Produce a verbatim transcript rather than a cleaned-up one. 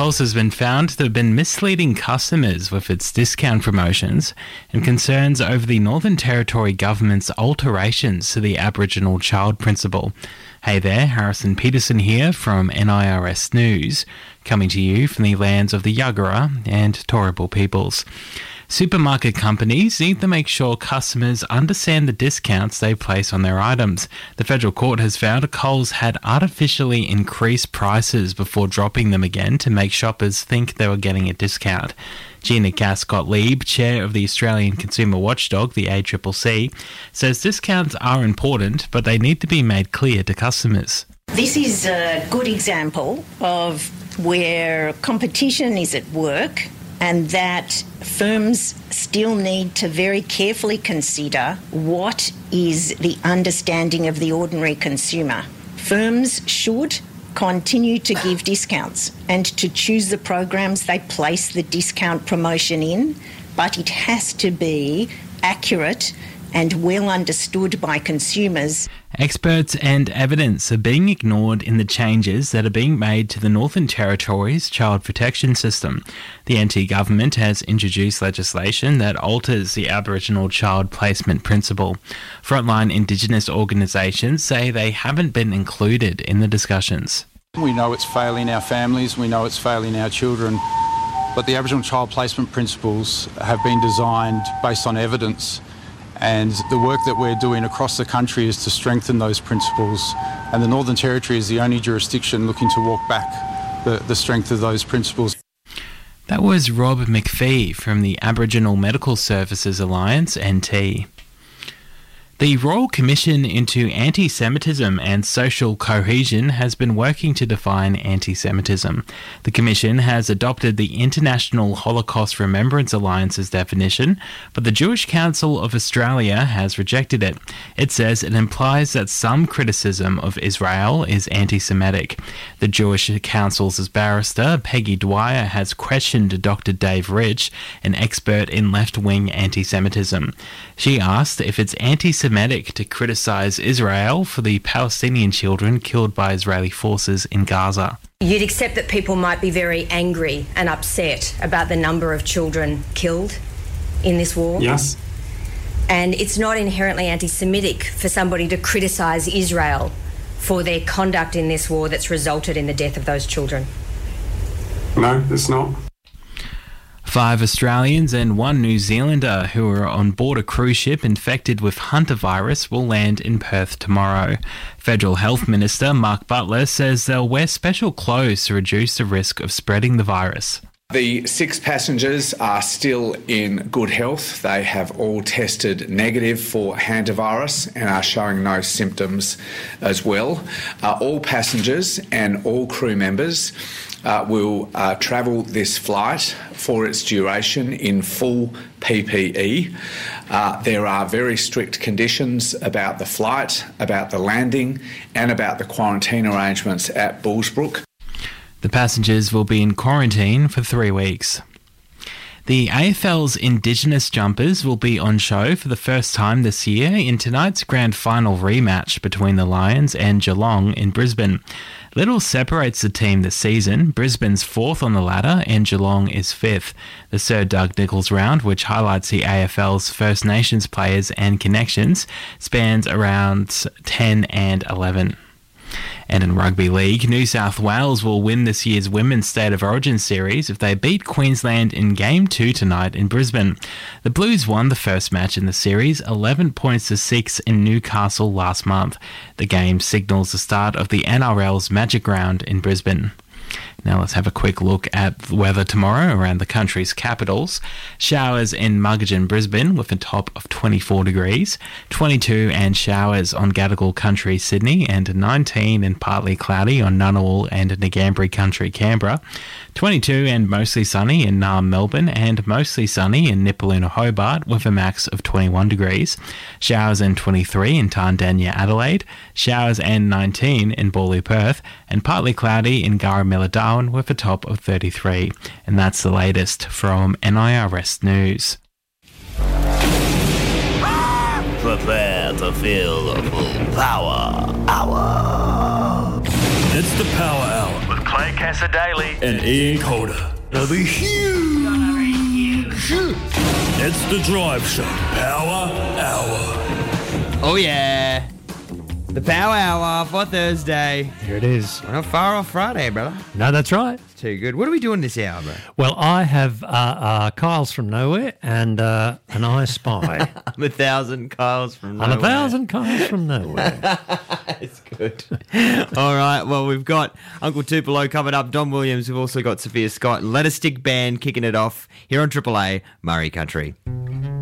Coles has been found to have been misleading customers with its discount promotions and concerns over the Northern Territory government's alterations to the Aboriginal Child Principle. Hey there, Harrison Peterson here from N I R S News, coming to you from the lands of the Yagara and Turrbal peoples. Supermarket companies need to make sure customers understand the discounts they place on their items. The federal court has found Coles had artificially increased prices before dropping them again to make shoppers think they were getting a discount. Gina Cass-Gottlieb, chair of the Australian Consumer Watchdog, the A C C C, says discounts are important, but they need to be made clear to customers. This is a good example of where competition is at work and that firms still need to very carefully consider what is the understanding of the ordinary consumer. Firms should continue to give discounts and to choose the programs they place the discount promotion in, but it has to be accurate and well understood by consumers. Experts and evidence are being ignored in the changes that are being made to the Northern Territory's child protection system. The N T government has introduced legislation that alters the Aboriginal child placement principle. Frontline Indigenous organisations say they haven't been included in the discussions. We know it's failing our families, we know it's failing our children, but the Aboriginal child placement principles have been designed based on evidence. And the work that we're doing across the country is to strengthen those principles. And the Northern Territory is the only jurisdiction looking to walk back the, the strength of those principles. That was Rob McPhee from the Aboriginal Medical Services Alliance, N T. The Royal Commission into Anti-Semitism and Social Cohesion has been working to define anti-Semitism. The Commission has adopted the International Holocaust Remembrance Alliance's definition, but the Jewish Council of Australia has rejected it. It says it implies that some criticism of Israel is anti-Semitic. The Jewish Council's barrister, Peggy Dwyer, has questioned Doctor Dave Rich, an expert in left-wing anti-Semitism. She asked if it's anti-Semitic to criticise Israel for the Palestinian children killed by Israeli forces in Gaza. You'd accept that people might be very angry and upset about the number of children killed in this war? Yes. And it's not inherently anti-Semitic for somebody to criticise Israel for their conduct in this war that's resulted in the death of those children? No, it's not. Five Australians and one New Zealander who are on board a cruise ship infected with hantavirus will land in Perth tomorrow. Federal Health Minister Mark Butler says they'll wear special clothes to reduce the risk of spreading the virus. The six passengers are still in good health. They have all tested negative for hantavirus and are showing no symptoms as well. Uh, all passengers and all crew members uh, will uh, travel this flight for its duration in full P P E. Uh, there are very strict conditions about the flight, about the landing, and about the quarantine arrangements at Bullsbrook. The passengers will be in quarantine for three weeks. The A F L's Indigenous Jumpers will be on show for the first time this year in tonight's grand final rematch between the Lions and Geelong in Brisbane. Little separates the team this season. Brisbane's fourth on the ladder and Geelong is fifth. The Sir Doug Nicholls round, which highlights the A F L's First Nations players and connections, spans around ten and eleven. And in Rugby League, New South Wales will win this year's Women's State of Origin series if they beat Queensland in Game two tonight in Brisbane. The Blues won the first match in the series, eleven points to six in Newcastle last month. The game signals the start of the N R L's Magic Round in Brisbane. Now let's have a quick look at the weather tomorrow around the country's capitals. Showers in Muggeridge, Brisbane with a top of twenty-four degrees, twenty-two and showers on Gadigal Country, Sydney, and nineteen and partly cloudy on Ngunnawal and Ngambri Country, Canberra, twenty-two and mostly sunny in Naarm, Melbourne, and mostly sunny in Nipaluna, Hobart with a max of twenty-one degrees, showers and twenty-three in Tandanya, Adelaide, showers and nineteen in Bawley, Perth, and partly cloudy in Garramilla, Darwin with a top of thirty-three. And that's the latest from N I R S News. Prepare to feel the full power hour. It's the Power Hour with Clay Ray Cassadaly. And Ian Calder. They'll be huge. It's the Drive Show. Power Hour. Oh, yeah. The Power Hour for Thursday. Here it is. We're not far off Friday, brother. No, that's right. It's too good. What are we doing this hour, bro? Well, I have uh, uh, Kyle's from nowhere and uh, an I Spy. I'm a thousand Kyles from nowhere. I'm a thousand Kyles from nowhere. It's good. All right. Well, we've got Uncle Tupelo coming up. Don Williams. We've also got Sophia Scott. Let Us Stick Band kicking it off here on Triple A, Murray Country.